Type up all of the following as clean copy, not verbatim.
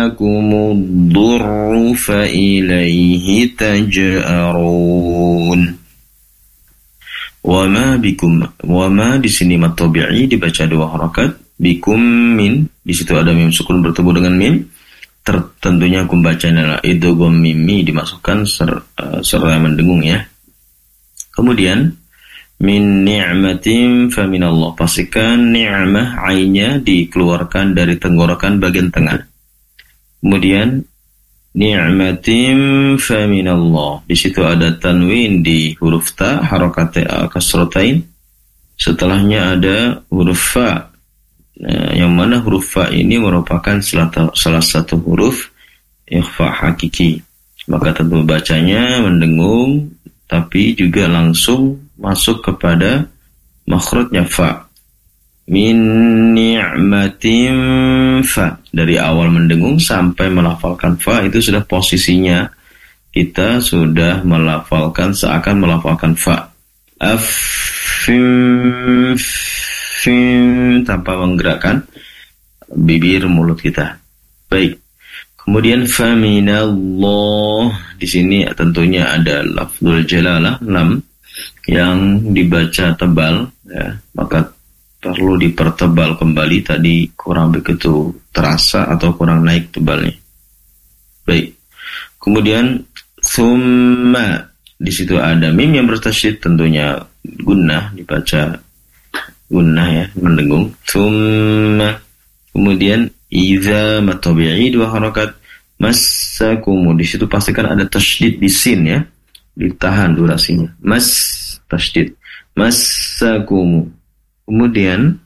massakumud-durru fa ilaihi taj'arun. Wama di sini mat tabi'i dibaca 2 harakat, bikum min di situ ada mim sukun bertemu dengan mim. Tentunya hukum bacanya adalah idgham mimi dimasukkan serta mendengung ya. Kemudian min ni'matin fa minallah, pastikan ni'mah ainnya dikeluarkan dari tenggorokan bagian tengah. Kemudian ni'matin fa minallah, di situ ada tanwin di huruf ta harakat kasratain, setelahnya ada huruf fa. Yang mana huruf fa ini merupakan salah satu huruf ikhfa hakiki, maka tentu bacanya mendengung tapi juga langsung masuk kepada makhrajnya fa. Min ni'matin fa, dari awal mendengung sampai melafalkan fa itu sudah posisinya kita sudah melafalkan seakan melafalkan fa. Tanpa menggerakkan bibir mulut kita. Baik. Kemudian faminallah, di sini tentunya ada lafzul jalalah lam yang dibaca tebal ya, maka perlu dipertebal kembali, tadi kurang begitu terasa atau kurang naik tebalnya. Baik. Kemudian summa, di situ ada mim yang bertasydid, tentunya gunnah dibaca gunnah ya, mendengung. Summa, kemudian iza matabi'i 2 harakat, massakumu, di situ pastikan ada tasydid di sin ya, ditahan durasinya. Mas tasydid, massakumu. Kemudian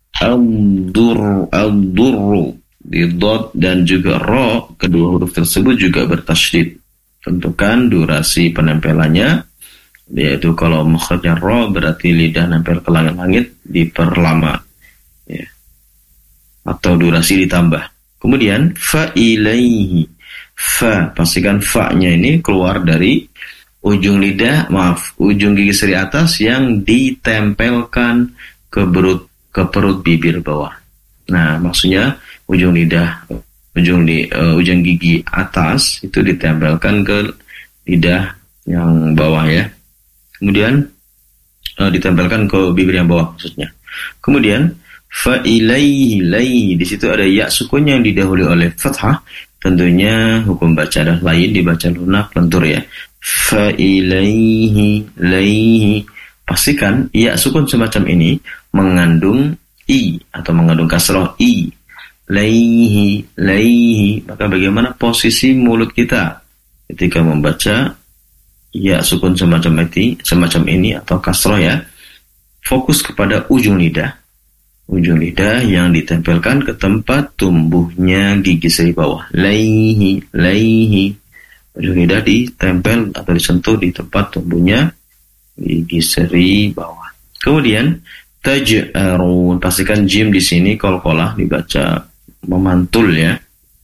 al-durru di dot dan juga ro, kedua huruf tersebut juga bertasydid. Tentukan durasi penempelannya, yaitu kalau makhrajnya ro berarti lidah nempel ke langit-langit diperlama ya, atau durasi ditambah. Kemudian fa ilaihi, fa, pastikan fa-nya ini keluar dari ujung lidah, ujung gigi seri atas yang ditempelkan ke perut bibir bawah. Nah, maksudnya ujung lidah, ujung gigi atas itu ditempelkan ke lidah yang bawah ya. Kemudian ditempelkan ke bibir yang bawah maksudnya. Kemudian fa ilaihi, di situ ada ya sukun yang didahului oleh fathah. Tentunya hukum baca adalah lain, dibaca lunak lentur ya. Fa ilaihi, laihi. Pastikan ya sukun semacam ini mengandung i atau mengandung kasrah i. Laihi, laihi. Maka bagaimana posisi mulut kita ketika membaca ya sukun semacam ini atau kasrah ya? Fokus kepada ujung lidah. Ujung lidah yang ditempelkan ke tempat tumbuhnya gigi seri bawah. Laihi, laihi. Ujung lidah ditempel atau disentuh di tempat tumbuhnya gigi seri bawah. Kemudian taj'arun, pastikan jim di sini qalqalah dibaca memantul ya.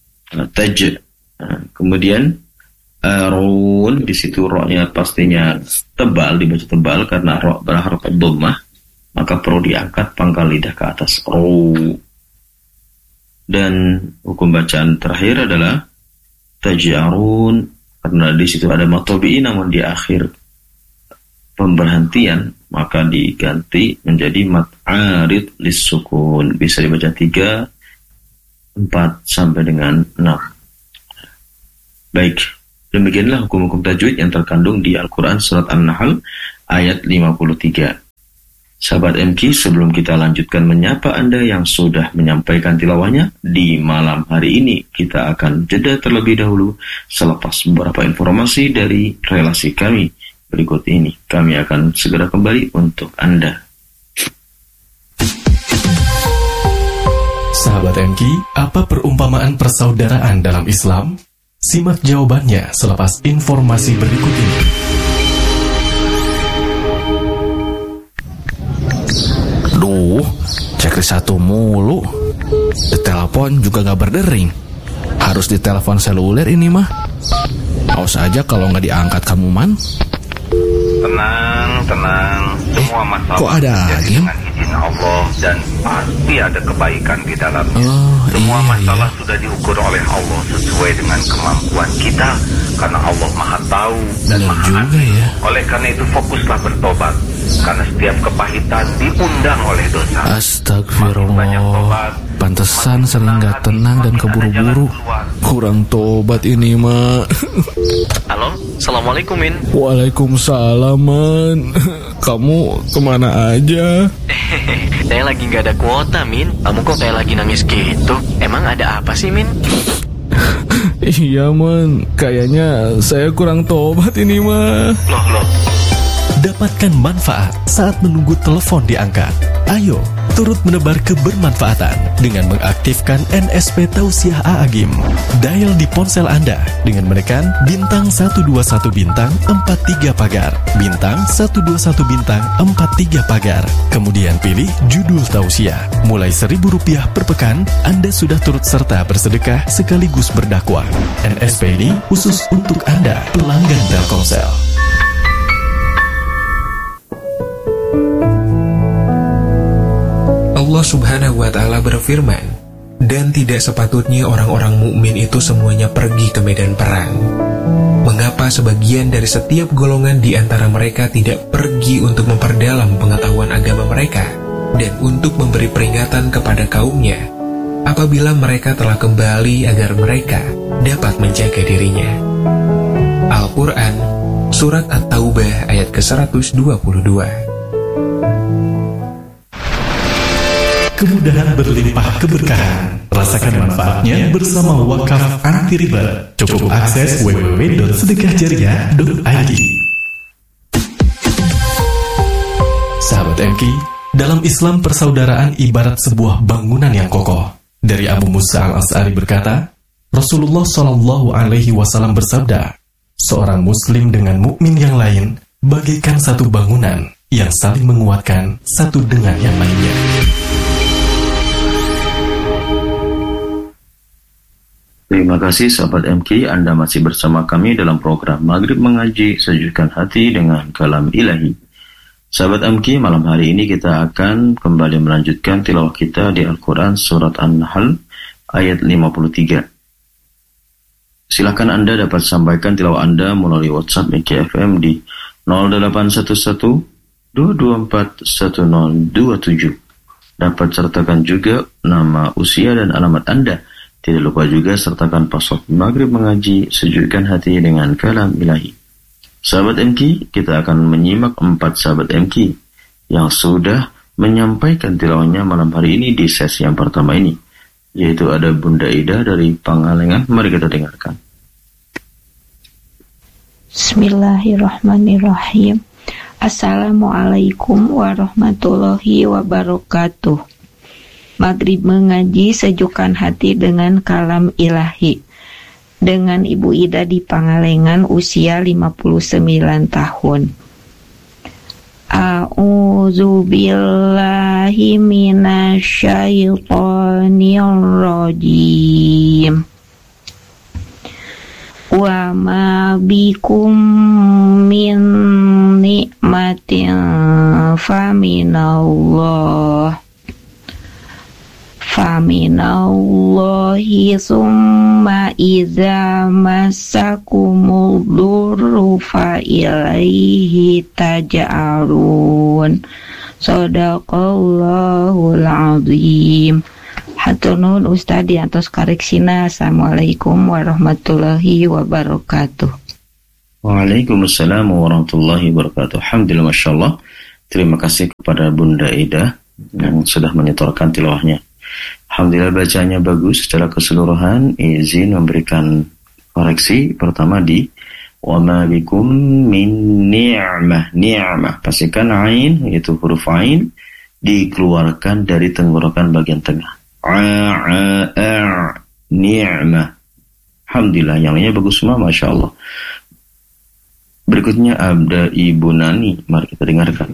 Kemudian arun, di situ ro-nya pastinya tebal, dibaca tebal karena ro berharakat dhammah, maka perlu diangkat pangkal lidah ke atas. Dan hukum bacaan terakhir adalah taj'arun, karena di situ ada matobi'i namun di akhir pemberhentian maka diganti menjadi mat'arid lis-sukun. Bisa dibaca 3, 4 sampai dengan 6. Baik, demikianlah hukum-hukum tajwid yang terkandung di Al-Quran surat An-Nahl ayat 53. Sahabat MQ, sebelum kita lanjutkan menyapa Anda yang sudah menyampaikan tilawahnya di malam hari ini, kita akan jeda terlebih dahulu selepas beberapa informasi dari relasi kami berikut ini. Kami akan segera kembali untuk Anda. Sahabat MQ, apa perumpamaan persaudaraan dalam Islam? Simak jawabannya selepas informasi berikut ini. Duh, checklist 1 mulu. Ditelepon juga gak berdering. Harus ditelepon seluler ini mah. Awas aja kalau gak diangkat kamu man. Tenang. Semua masalah Kok ada lagi? dengan izin Allah dan pasti ada kebaikan di dalamnya. Semua masalah sudah diukur oleh Allah sesuai dengan kemampuan kita, karena Allah Maha Tahu dan Benar Maha juga Adil. ya. Oleh karena itu fokuslah bertobat, karena setiap kepahitan diundang oleh dosa. Astagfirullah. Pantesan sering gak tenang dan keburu-buru. Kurang tobat ini, Mak. Halo, Assalamualaikum, Min. Waalaikumsalam, Man. Kamu kemana aja? Saya lagi nggak ada kuota, Min. Kamu kok kayak lagi nangis gitu? Emang ada apa sih, Min? Iya, Man. Kayaknya saya kurang tobat ini, mah. Loh. Dapatkan manfaat saat menunggu telepon diangkat. Ayo, turut menebar kebermanfaatan dengan mengaktifkan NSP Tausiah A'agim. Dial di ponsel Anda dengan menekan bintang 121 bintang 43 pagar, bintang 121 bintang 43 pagar. Kemudian pilih judul Tausiah. Mulai Rp1.000 per pekan, Anda sudah turut serta bersedekah sekaligus berdakwah. NSP ini khusus untuk Anda, pelanggan Telkomsel. Allah Subhanahu wa Ta'ala berfirman, "Dan tidak sepatutnya orang-orang mukmin itu semuanya pergi ke medan perang. Mengapa sebagian dari setiap golongan di antara mereka tidak pergi untuk memperdalam pengetahuan agama mereka dan untuk memberi peringatan kepada kaumnya apabila mereka telah kembali agar mereka dapat menjaga dirinya?" Al-Quran, Surat At-Taubah ayat ke-122. Kemudahan berlimpah keberkahan. Rasakan manfaatnya bersama Wakaf Anti Riba. Cukup akses www.sedekahjariah.id. Sahabat MK, dalam Islam persaudaraan ibarat sebuah bangunan yang kokoh. Dari Abu Musa al-Asy'ari berkata, Rasulullah SAW bersabda, seorang muslim dengan mukmin yang lain bagaikan satu bangunan yang saling menguatkan satu dengan yang lainnya. Terima kasih sahabat MK, Anda masih bersama kami dalam program Maghrib Mengaji, sejukkan hati dengan kalam ilahi. Sahabat MK, malam hari ini kita akan kembali melanjutkan tilawah kita di Al-Quran Surat An-Nahl ayat 53. Silakan Anda dapat sampaikan tilawah Anda melalui WhatsApp MK FM di 0811 224 1027. Dapat sertakan juga nama, usia, dan alamat Anda. Tidak lupa juga sertakan password Maghrib Mengaji, sejukkan hati dengan kalam ilahi. Sahabat MK, kita akan menyimak 4 sahabat MK yang sudah menyampaikan tilawahnya malam hari ini di sesi yang pertama ini, yaitu ada Bunda Ida dari Pangalengan. Mari kita dengarkan. Bismillahirrahmanirrahim. Assalamualaikum warahmatullahi wabarakatuh. Maghrib Mengaji, sejukkan hati dengan kalam ilahi. Dengan Ibu Ida di Pangalengan, usia 59 tahun. A'udzu billahi minasyaitonir rajim. Wa ma bikum min ni'matin faminallah. Faminallahi summa iza massakumul durru fa ilaihi taj'arun. Shadaqallahul azim. Hatur nuhun Ustaz di atas koreksina. Assalamualaikum warahmatullahi wabarakatuh. Waalaikumsalam warahmatullahi wabarakatuh. Alhamdulillah, Masya Allah. Terima kasih kepada Bunda Ida yang sudah menyetorkan tilawahnya. Alhamdulillah, bacanya bagus secara keseluruhan. Izin memberikan koreksi. Pertama di wa ma bikum min ni'mah. Ni'mah, pastikan ain, yaitu huruf ain, dikeluarkan dari tenggorokan bagian tengah. Ni'mah. Alhamdulillah, yang lainnya bagus semua, Masya Allah. Berikutnya ada Ibu Nani. Mari kita dengarkan.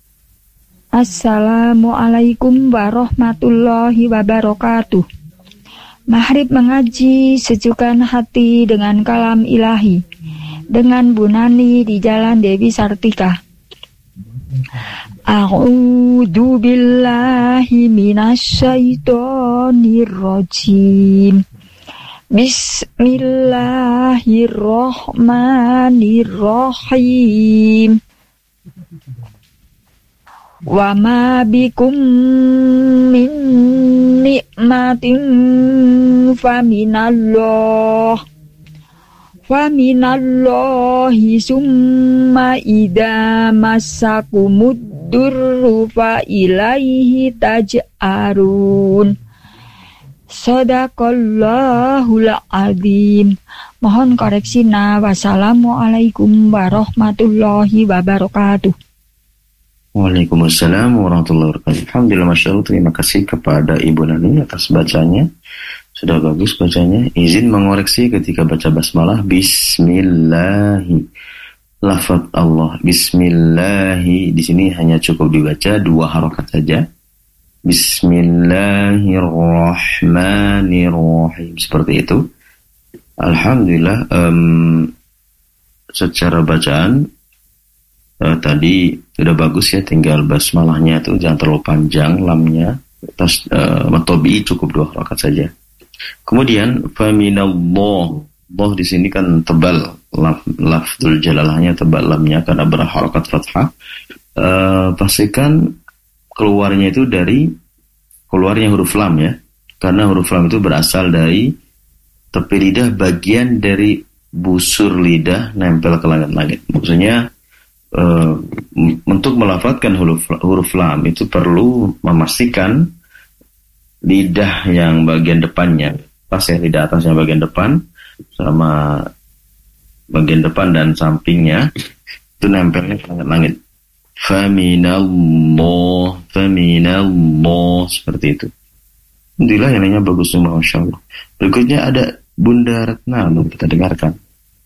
Assalamualaikum warahmatullahi wabarakatuh. Maghrib Mengaji, sejukkan hati dengan kalam ilahi. dengan Bu Nani di Jalan Dewi Sartika. A'udzu billahi minasyaitonir rajim. Bismillahirrahmanirrahim. Wa ma bikum min ni'matin faminallahi summa idza massakumud durru fa ilaihi taj'arun. Shadaqallahul azim. Mohon koreksina. Wassalamualaikum warahmatullahi wabarakatuh. Waalaikumsalam warahmatullahi wabarakatuh. Alhamdulillah, Masya Allah, terima kasih kepada Ibu Nani atas bacanya. Sudah bagus bacanya. Izin mengoreksi ketika baca basmalah. Bismillahi. Lafaz Allah. Bismillahi. Di sini hanya cukup dibaca 2 harokat saja. Bismillahirrahmanirrahim. Seperti itu. Alhamdulillah. Secara bacaan tadi sudah bagus ya, tinggal basmalahnya itu jangan terlalu panjang, lamnya matobi cukup 2 rakaat saja. Kemudian faminallah, Allah di sini kan tebal, lafzul jalalahnya tebal, lamnya karena berharakat fathah. Pastikan keluarnya itu dari keluarnya huruf lam ya, karena huruf lam itu berasal dari tepi lidah, bagian dari busur lidah nempel ke langit-langit. Maksudnya untuk melafadzkan huruf lam itu perlu memastikan lidah yang bagian depannya pas ya, lidah atasnya bagian depan sama bagian depan dan sampingnya itu nempelnya ke langit-langit. Faminallah seperti itu. Alhamdulillah, yang lainnya bagus semua, Masya Allah. Berikutnya ada Bunda Ratna, kita dengarkan.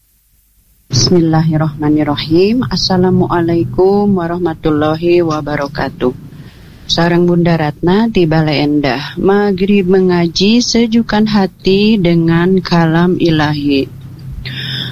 Bismillahirrahmanirrahim. Assalamualaikum warahmatullahi wabarakatuh. Sareng Bunda Ratna di Balai Endah. Maghrib mengaji sejukkan hati dengan kalam ilahi.